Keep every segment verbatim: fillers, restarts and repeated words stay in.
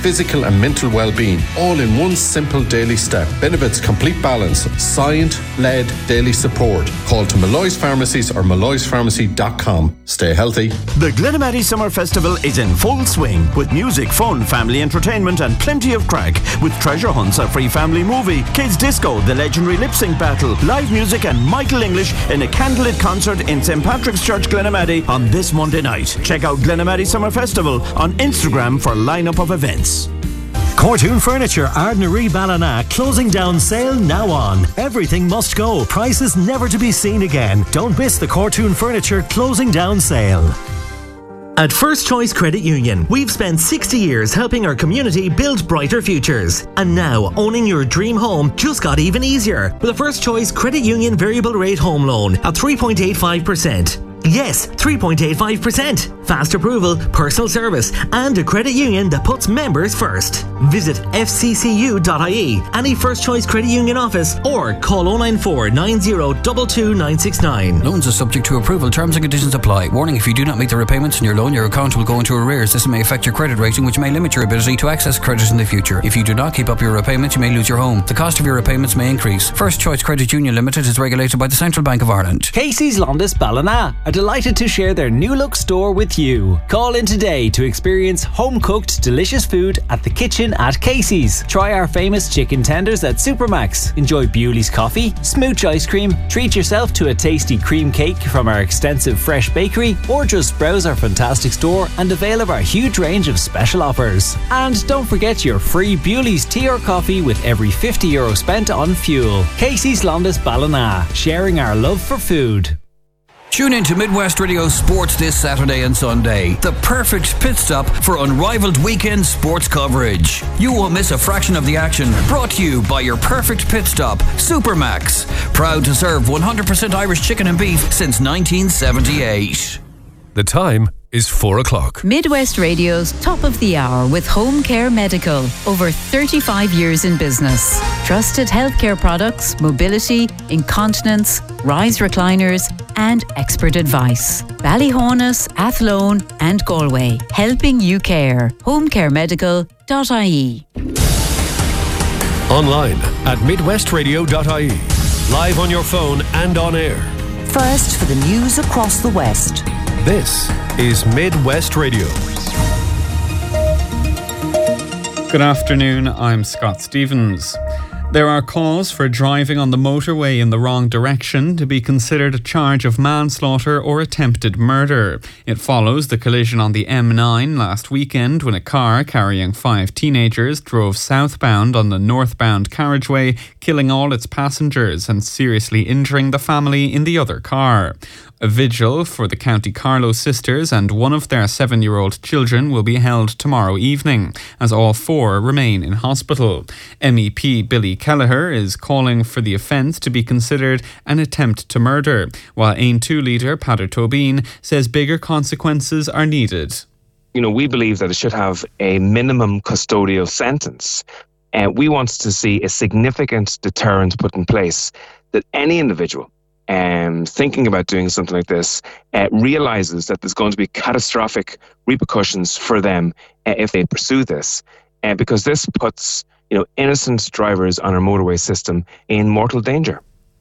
physical and mental well-being, all in one simple daily step. Benefits Complete Balance, science-led daily support. Call to Malloy's Pharmacies or malloys pharmacy dot com. Stay healthy. The Glenamaddy Summer Festival is in full swing with music, fun, family entertainment and plenty of crack with treasure hunts, a free family movie, kids disco, the legendary lip sync battle, live music and Michael English in a candlelit concert in Saint Patrick's Church, Glenamaddy on this Monday night. Check out Glenamaddy Summer Festival on Instagram for a lineup of events. Cortoon Furniture, Ardnaree Ballina, closing down sale now on. Everything must go. Prices never to be seen again. Don't miss the Cortoon Furniture closing down sale. At First Choice Credit Union, we've spent sixty years helping our community build brighter futures. And now, owning your dream home just got even easier with a First Choice Credit Union variable rate home loan at three point eight five percent. Yes, three point eight five percent. Fast approval, personal service, and a credit union that puts members first. Visit f c c u dot i e, any First Choice Credit Union office, or call oh nine four nine oh two two nine six nine. Loans are subject to approval. Terms and conditions apply. Warning: if you do not meet the repayments on your loan, your account will go into arrears. This may affect your credit rating, which may limit your ability to access credit in the future. If you do not keep up your repayments, you may lose your home. The cost of your repayments may increase. First Choice Credit Union Limited is regulated by the Central Bank of Ireland. Casey's Londis Ballina are delighted to share their new look store with you. Call in today to experience home-cooked delicious food at the kitchen at Casey's. Try our famous chicken tenders at Supermax. Enjoy Bewley's coffee, smooch ice cream, treat yourself to a tasty cream cake from our extensive fresh bakery, or just browse our fantastic store and avail of our huge range of special offers. And don't forget your free Bewley's tea or coffee with every fifty euro spent on fuel. Casey's Londis Ballina, sharing our love for food. Tune in to Midwest Radio Sports this Saturday and Sunday. The perfect pit stop for unrivaled weekend sports coverage. You won't miss a fraction of the action. Brought to you by your perfect pit stop, Supermax. Proud to serve one hundred percent Irish chicken and beef since nineteen seventy-eight. The time is four o'clock. Midwest Radio's Top of the Hour with Home Care Medical. Over thirty-five years in business. Trusted healthcare products, mobility, incontinence, rise recliners and expert advice. Ballyhonus, Athlone and Galway. Helping you care. home care medical dot i e. Online at midwest radio dot i e. Live on your phone and on air. First for the news across the West. This is Midwest Radio. Good afternoon, I'm Scott Stevens. There are calls for driving on the motorway in the wrong direction to be considered a charge of manslaughter or attempted murder. It follows the collision on the M nine last weekend when a car carrying five teenagers drove southbound on the northbound carriageway, killing all its passengers and seriously injuring the family in the other car. A vigil for the County Carlow sisters and one of their seven-year-old children will be held tomorrow evening, as all four remain in hospital. M E P Billy Kelleher is calling for the offence to be considered an attempt to murder, while Ain two leader Peadar Tóibín says bigger consequences are needed. You know, we believe that it should have a minimum custodial sentence. And uh, we want to see a significant deterrent put in place that any individual Um, thinking about doing something like this uh, realises that there's going to be catastrophic repercussions for them uh, if they pursue this, uh, because this puts you know innocent drivers on our motorway system in mortal danger.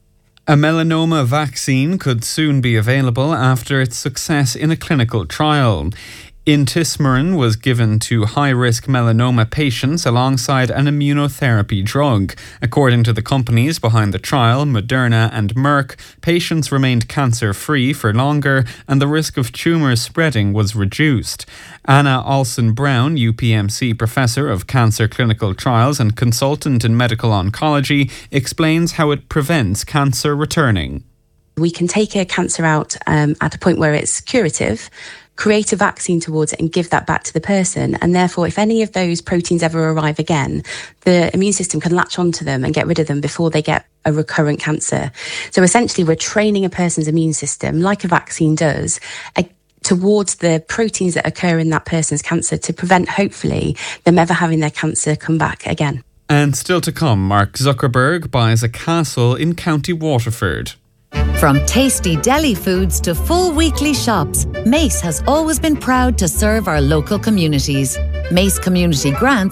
A melanoma vaccine could soon be available after its success in a clinical trial. Intismeran was given to high-risk melanoma patients alongside an immunotherapy drug. According to the companies behind the trial, Moderna and Merck, patients remained cancer-free for longer and the risk of tumours spreading was reduced. Anna Olson-Brown, U P M C Professor of Cancer Clinical Trials and Consultant in Medical Oncology, explains how it prevents cancer returning. We can take a cancer out um, at a point where it's curative, create a vaccine towards it and give that back to the person. And therefore, if any of those proteins ever arrive again, the immune system can latch onto them and get rid of them before they get a recurrent cancer. So essentially, we're training a person's immune system, like a vaccine does, a, towards the proteins that occur in that person's cancer to prevent, hopefully, them ever having their cancer come back again. And still to come, Mark Zuckerberg buys a castle in County Waterford. From tasty deli foods to full weekly shops, Mace has always been proud to serve our local communities. Mace Community Grants